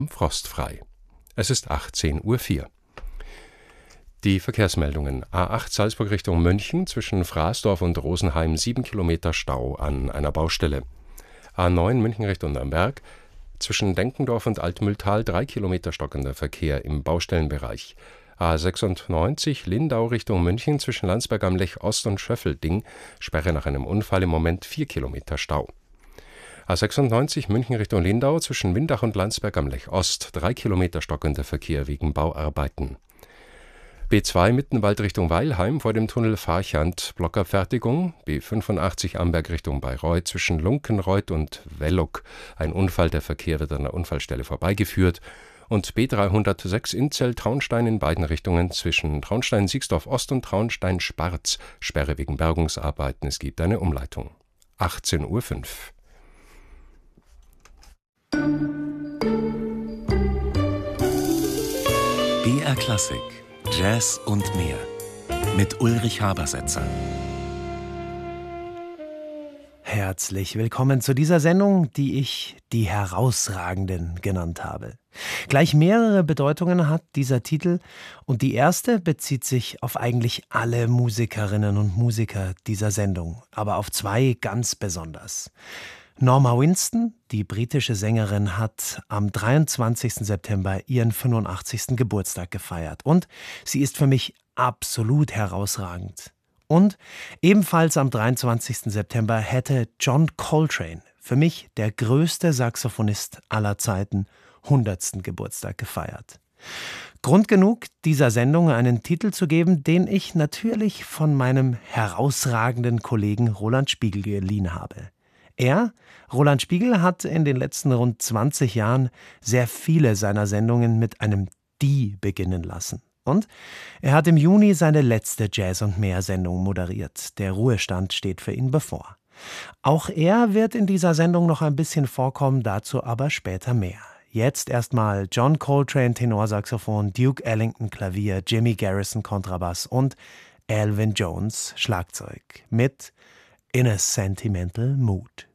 frostfrei. Es ist 18:04 Uhr. Die Verkehrsmeldungen: A8 Salzburg Richtung München zwischen Fraßdorf und Rosenheim 7 Kilometer Stau an einer Baustelle. A9 München Richtung Nürnberg zwischen Denkendorf und Altmühltal 3 Kilometer stockender Verkehr im Baustellenbereich. A96 Lindau Richtung München zwischen Landsberg am Lech Ost und Schöffelding, Sperre nach einem Unfall, im Moment 4 Kilometer Stau. A96 München Richtung Lindau zwischen Windach und Landsberg am Lech Ost 3 Kilometer stockender Verkehr wegen Bauarbeiten. B2 Mittenwald Richtung Weilheim vor dem Tunnel Farchant Blockabfertigung. B85 Amberg Richtung Bayreuth zwischen Lunkenreuth und Welluk. Ein Unfall, der Verkehr wird an der Unfallstelle vorbeigeführt. Und B306 Inzell-Traunstein in beiden Richtungen zwischen Traunstein-Siegsdorf Ost und Traunstein-Sparz. Sperre wegen Bergungsarbeiten. Es gibt eine Umleitung. 18:05 Uhr. BR Klassik Jazz und mehr mit Ulrich Habersetzer. Herzlich willkommen zu dieser Sendung, die ich die Herausragenden genannt habe. Gleich mehrere Bedeutungen hat dieser Titel und die erste bezieht sich auf eigentlich alle Musikerinnen und Musiker dieser Sendung, aber auf zwei ganz besonders. Norma Winston, die britische Sängerin, hat am 23. September ihren 85. Geburtstag gefeiert. Und sie ist für mich absolut herausragend. Und ebenfalls am 23. September hätte John Coltrane, für mich der größte Saxophonist aller Zeiten, 100. Geburtstag gefeiert. Grund genug, dieser Sendung einen Titel zu geben, den ich natürlich von meinem herausragenden Kollegen Roland Spiegel geliehen habe. Er, Roland Spiegel, hat in den letzten rund 20 Jahren sehr viele seiner Sendungen mit einem Die beginnen lassen. Und er hat im Juni seine letzte Jazz und mehr Sendung moderiert. Der Ruhestand steht für ihn bevor. Auch er wird in dieser Sendung noch ein bisschen vorkommen, dazu aber später mehr. Jetzt erstmal John Coltrane Tenorsaxophon, Duke Ellington Klavier, Jimmy Garrison Kontrabass und Elvin Jones Schlagzeug mit In a Sentimental Mood.